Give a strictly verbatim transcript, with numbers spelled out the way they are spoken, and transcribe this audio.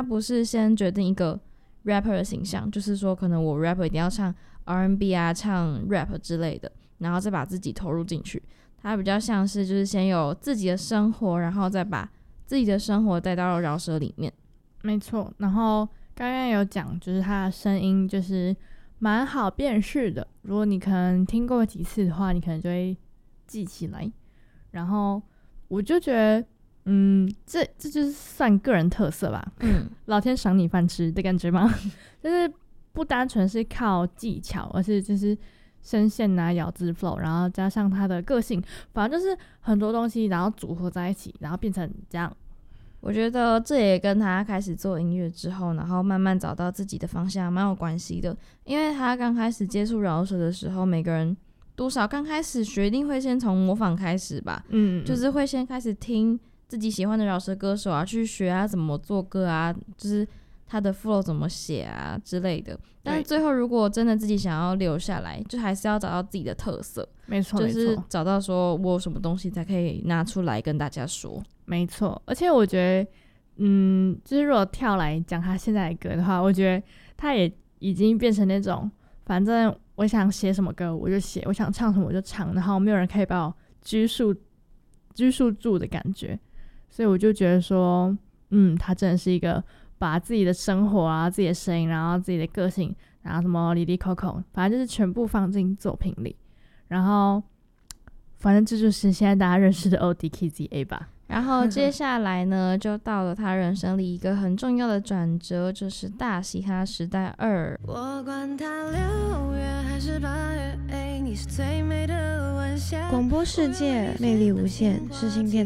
他不是先决定一个 rapper 的形象，就是说可能我 rapper 一定要唱 R and B 啊，唱 rap 之类的，然后再把自己投入进去。他比较像是就是先有自己的生活，然后再把自己的生活带到饶舌里面。 没错，然后刚刚有讲就是他的声音就是蛮好辨识的，如果你可能听过几次的话，你可能就会记起来。然后我就觉得嗯，这这就是算个人特色吧，嗯，老天赏你饭吃的感觉吗？就是不单纯是靠技巧，而是就是声线啊、咬字 flow， 然后加上他的个性，反正就是很多东西，然后组合在一起，然后变成这样。 我觉得这也跟他开始做音乐之后，然后慢慢找到自己的方向蛮有关系的。因为他刚开始接触饶舌的时候，每个人多少刚开始学一定会先从模仿开始吧，嗯，就是会先开始听自己喜欢的饶舌歌手啊，去学啊怎么做歌啊，就是他的 flow 怎么写啊之类的。但是最后如果真的自己想要留下来，就还是要找到自己的特色。 没错， 就是找到说我有什么东西才可以拿出来跟大家说。 没错，而且我觉得嗯，就是如果跳来讲他现在的歌的话，我觉得他也已经变成那种反正我想写什么歌我就写，我想唱什么我就唱，然后没有人可以把我拘束拘束住的感觉。所以我就觉得说嗯，他真的是一个把自己的生活啊、自己的声音，然后自己的个性，然后什么里里口口，反正就是全部放进作品里。然后反正这就是现在大家认识的 O D K Z A 吧。 然后接下来呢就到了他人生里一个很重要的转折，就是大嘻哈时代二。 我管他六月还是八月，你是最美的晚霞。 广播世界魅力无限，世新电